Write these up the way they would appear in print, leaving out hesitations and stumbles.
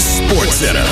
Texas Sports Center.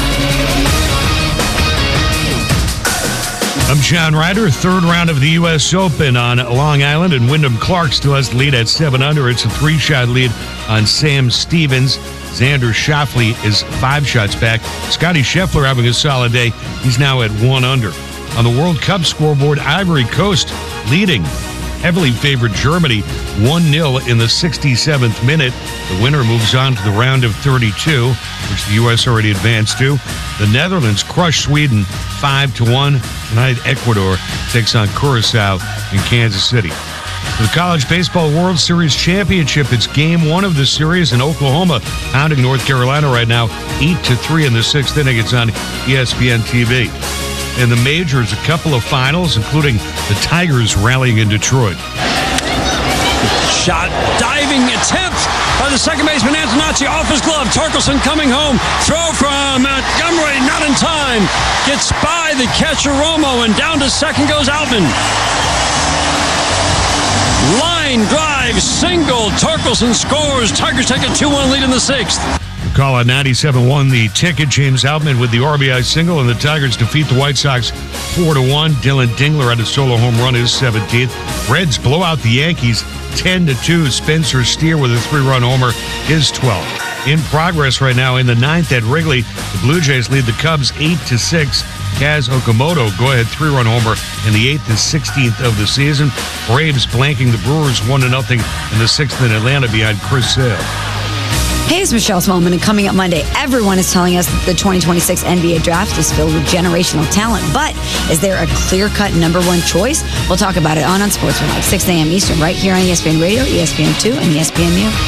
I'm John Ryder. Third round of the U.S. Open on Long Island, and Wyndham Clark still has the lead at 7 under. It's a 3-shot lead on Sam Stevens. Xander Schauffele is 5 shots back. Scotty Scheffler having a solid day. He's now at 1 under. On the World Cup scoreboard, Ivory Coast leading. Heavily favored Germany 1-0 in the 67th minute. The winner moves on to the round of 32, which the U.S. already advanced to. The Netherlands crushed Sweden 5-1. Tonight, Ecuador takes on Curacao in Kansas City. For the College Baseball World Series Championship, it's Game 1 of the series in Oklahoma, pounding North Carolina right now, 8-3 in the 6th inning. It's on ESPN TV. In the majors, a couple of finals, including the Tigers rallying in Detroit. Shot, diving attempt by the second baseman Antonacci off his glove. Torkelson coming home. Throw from Montgomery, not in time. Gets by the catcher Romo, and down to second goes Outman. Line drive, single. Torkelson scores. Tigers take a 2-1 lead in the 6th. Call on 97.1 the ticket. James Outman with the RBI single, and the Tigers defeat the White Sox 4-1. Dylan Dingler had a solo home run, his 17th. Reds blow out the Yankees 10-2. Spencer Steer with a 3-run homer, his 12th. In progress right now in the 9th at Wrigley, the Blue Jays lead the Cubs 8-6. Kaz Okamoto go-ahead 3-run homer in the 8th and 16th of the season. Braves blanking the Brewers 1-0 in the 6th in Atlanta behind Chris Sale. Hey, it's Michelle Smallman, and coming up Monday, everyone is telling us that the 2026 NBA draft is filled with generational talent. But is there a clear-cut number one choice? We'll talk about it on Sports Live, 6 a.m. Eastern, right here on ESPN Radio, ESPN2, and ESPNU.